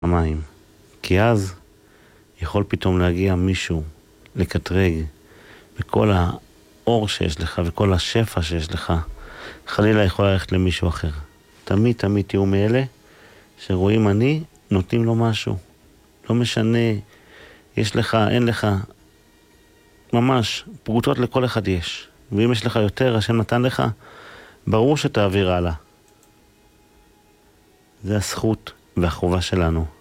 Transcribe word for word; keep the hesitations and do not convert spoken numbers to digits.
המים. כי אז יכול פתאום להגיע מישהו לקטרג בכל האור שיש לך וכל השפע שיש לך. חלילה יכול ללכת למישהו אחר. תמיד תמיד תהיו מאלה שרואים אני, נותנים לו משהו. לא משנה, יש לך, אין לך. ממש, פרוטות לכל אחד יש. ואם יש לך יותר, השם נתן לך, ברור שתעביר הלאה. זה הזכות והחובה שלנו.